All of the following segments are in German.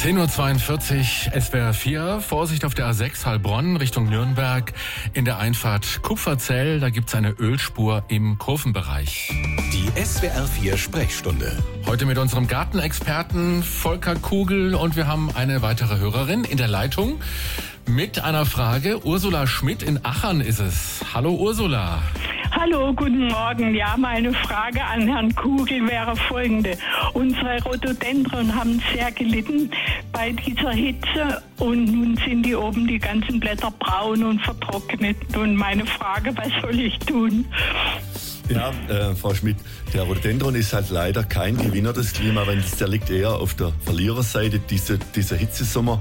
10:42 Uhr, SWR 4. Vorsicht auf der A6 Heilbronn Richtung Nürnberg. In der Einfahrt Kupferzell, da gibt's eine Ölspur im Kurvenbereich. Die SWR 4 Sprechstunde. Heute mit unserem Gartenexperten Volker Kugel und wir haben eine weitere Hörerin in der Leitung mit einer Frage. Ursula Schmidt in Achern ist es. Hallo Ursula. Hallo, guten Morgen. Ja, meine Frage an Herrn Kugel wäre folgende. Unsere Rhododendron haben sehr gelitten bei dieser Hitze und nun sind die oben die ganzen Blätter braun und vertrocknet. Und meine Frage, was soll ich tun? Ja, Frau Schmidt, der Rhododendron ist halt leider kein Gewinner des Klimawandels. Der liegt eher auf der Verliererseite, dieser Hitzesommer.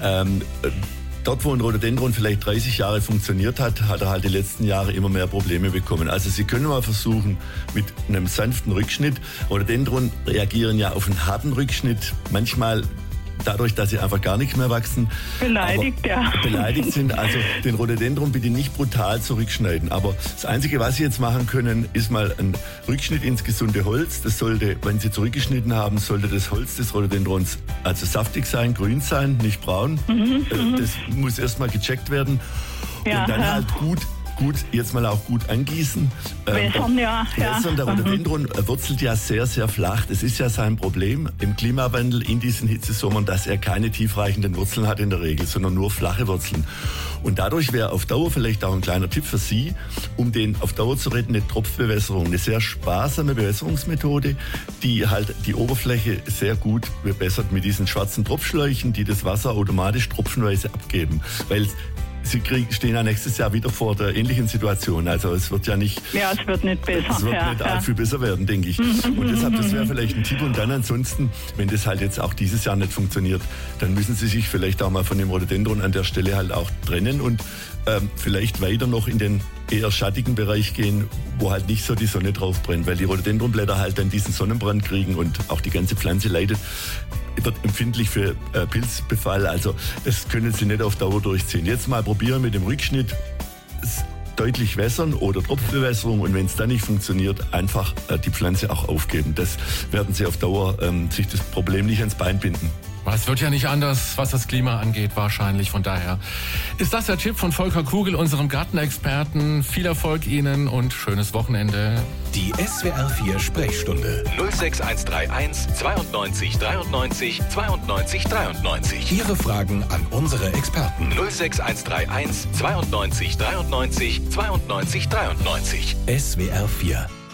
Dort, wo ein Rhododendron vielleicht 30 Jahre funktioniert hat, hat er halt die letzten Jahre immer mehr Probleme bekommen. Also Sie können mal versuchen, mit einem sanften Rückschnitt. Rhododendron reagieren ja auf einen harten Rückschnitt. Manchmal dadurch, dass sie einfach gar nicht mehr wachsen. Beleidigt sind. Also den Rhododendron bitte nicht brutal zurückschneiden. Aber das Einzige, was Sie jetzt machen können, ist mal ein Rückschnitt ins gesunde Holz. Das sollte, wenn Sie zurückgeschnitten haben, sollte das Holz des Rhododendrons also saftig sein, grün sein, nicht braun. Das muss erstmal gecheckt werden. Ja, und dann halt gut jetzt mal auch gut angießen. Wässern, Der Rhododendron wurzelt ja sehr, sehr flach. Das ist ja sein Problem im Klimawandel in diesen Hitzesommern, dass er keine tiefreichenden Wurzeln hat in der Regel, sondern nur flache Wurzeln. Und dadurch wäre auf Dauer vielleicht auch ein kleiner Tipp für Sie, um den auf Dauer zu retten, eine Tropfbewässerung. Eine sehr sparsame Bewässerungsmethode, die halt die Oberfläche sehr gut bewässert mit diesen schwarzen Tropfschläuchen, die das Wasser automatisch tropfenweise abgeben. Weil Sie stehen ja nächstes Jahr wieder vor der ähnlichen Situation. Also es wird ja nicht... Ja, es wird nicht besser. Es wird nicht arg viel besser werden, denke ich. Und deshalb, das wäre vielleicht ein Tipp. Und dann ansonsten, wenn das halt jetzt auch dieses Jahr nicht funktioniert, dann müssen Sie sich vielleicht auch mal von dem Rhododendron an der Stelle halt auch trennen und vielleicht weiter noch in den eher schattigen Bereich gehen, wo halt nicht so die Sonne drauf brennt, weil die Rhododendronblätter halt dann diesen Sonnenbrand kriegen und auch die ganze Pflanze leidet, wird empfindlich für Pilzbefall. Also das können Sie nicht auf Dauer durchziehen. Jetzt mal probieren mit dem Rückschnitt, deutlich wässern oder Tropfbewässerung und wenn es dann nicht funktioniert, einfach die Pflanze auch aufgeben. Das werden Sie auf Dauer sich das Problem nicht ans Bein binden. Es wird ja nicht anders, was das Klima angeht, wahrscheinlich. Von daher ist das der Tipp von Volker Kugel, unserem Gartenexperten. Viel Erfolg Ihnen und schönes Wochenende. Die SWR 4 Sprechstunde 06131 92 93 92 93. Ihre Fragen an unsere Experten 06131 92 93 92 93. SWR 4